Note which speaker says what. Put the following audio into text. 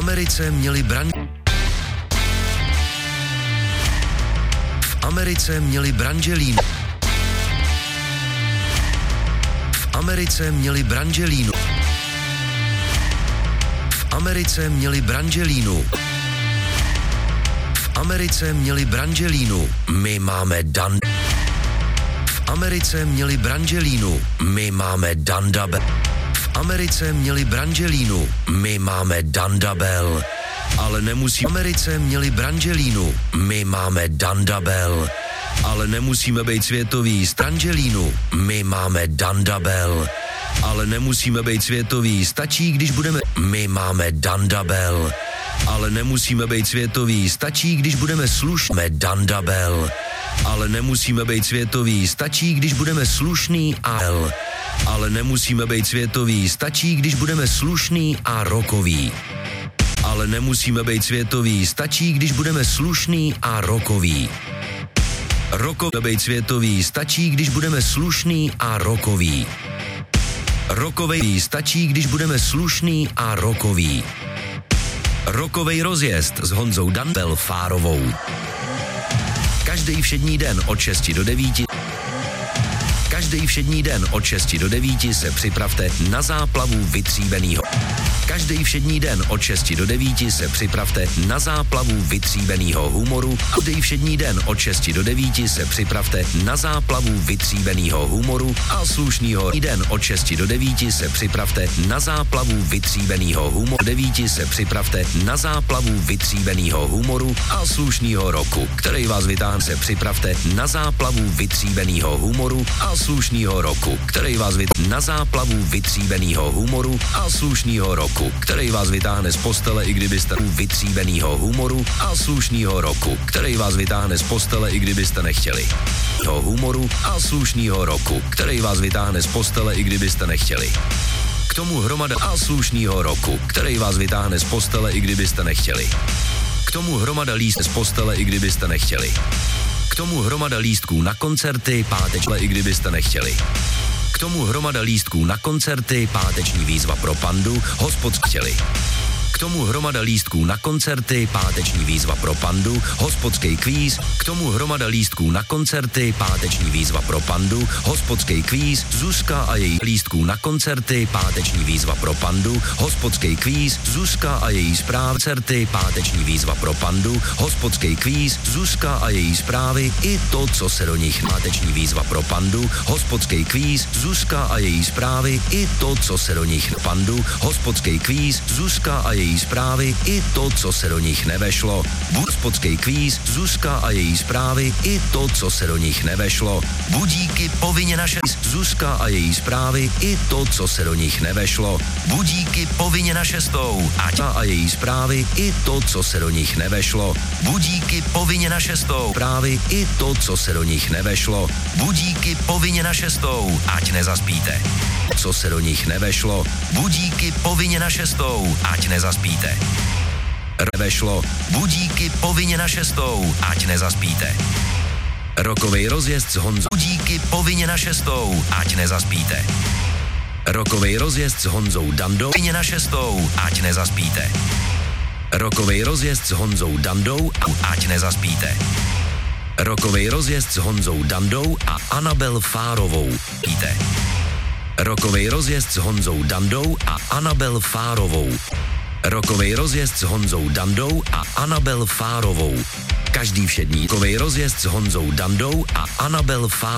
Speaker 1: Americe měli branželínu. V Americe měli branželínu. V Americe měli branželínu. V Americe měli branželínu. My máme Dan. V Americe měli branželínu. My máme Dandabel. V Americe měli branželínu. My máme Dandabel. Ale nemusí. V Americe měli branželínu. My máme Dandabel. Ale nemusíme být světoví. Stranželínu. My máme Dandabel. Ale nemusíme být světoví. Stačí, když budeme. My máme Dandabel. Ale nemusíme být světoví. Stačí, když budeme slušní. Dandabel. Ale nemusíme být světoví. Stačí, když budeme slušný a ale nemusíme být světoví. Stačí, když budeme slušný a rokový. Ale nemusíme být světoví. Stačí, když budeme slušný a rokový. Rokový být světový. Stačí, když budeme slušný a rokový. Rokovej stačí, když budeme slušný a rokový. Rokovej rozjezd s Honzou Dandabel Fárovou. Každý všední den od 6 do 9. Každý všední den od 6 do 9 se připravte na záplavu vytříbenýho. Každý všední den od 6 do 9 se připravte na záplavu vytříbenýho humoru. Každý všední den od 6 do 9 se připravte na záplavu vytříbenýho humoru a slušnýho. Den od 6 do 9 se připravte na záplavu vytříbenýho humoru. 9 se připravte na záplavu vytříbenýho humoru a slušnýho roku, který vás vytáhne. Se připravte na záplavu vytříbenýho humoru a slušnýho roku, který vás vytáhne na záplavu vytříbenýho humoru a slušnýho roku, který vás vytáhne z postele, i kdybyste vytříbenýho humoru a slušnýho roku, který vás vytáhne z postele, i kdybyste nechtěli. Humoru a slušnýho roku, který vás vytáhne z postele, i kdybyste nechtěli. K tomu hromada a slušnýho roku, který vás vytáhne z postele, i kdybyste nechtěli. K tomu hromada lístků z postele, i kdybyste nechtěli. K tomu hromada lístků na koncerty, pátečle, i kdybyste nechtěli. K tomu hromada lístků na koncerty, páteční výzva pro Pandu, chtěli. K tomu hromada lístků na koncerty, páteční výzva pro Pandu, hospodský kvíz. K tomu hromada lístků na koncerty, páteční výzva pro Pandu, hospodský kvíz. Zuzka a její lístků na koncerty, páteční výzva pro Pandu, hospodský kvíz. Zuzka a její zprávy, koncerty, páteční výzva pro Pandu, hospodský kvíz. Zuzka a její zprávy i to, co se do nich. Páteční výzva pro Pandu, hospodský kvíz. Zuzka a její zprávy i to, co se do nich. Pandu, hospodský kvíz. Zuzka a její zprávy i to, co se do nich nevešlo. Hospodský kvíz, Zuzka a její zprávy i to, co se do nich nevešlo. Budíky povinně naše. Zuzka a její zprávy i to, co se do nich nevešlo. Budíky povinně na 6. Aťa a její zprávy i to, co se do nich nevešlo. Budíky povinně na 6. Zprávy i to, co se do nich nevešlo. Budíky povinně na 6. Ať nezaspíte. Co se do nich nevešlo. Budíky povinně na 6. Ať nezaspíte. Nevešlo. Budíky povinně na 6. Ať nezaspíte. Rokovej rozjezd s Honzou. Budíky povinně na 6. Ať nezaspíte. Rokovej rozjezd s Honzou Dandou. Povinně na 6. Ať nezaspíte. Rokovej rozjezd s Honzou Dandou. Ať nezaspíte. Rokovej rozjezd s Honzou Dandou a Anabel Fárovou. Víte. Rokovej rozjezd s Honzou Dandou a Anabel Fárovou. Rokovej rozjezd s Honzou Dandou a Anabel Fárovou. Každý všední rokovej rozjezd s Honzou Dandou a Anabel Fárovou.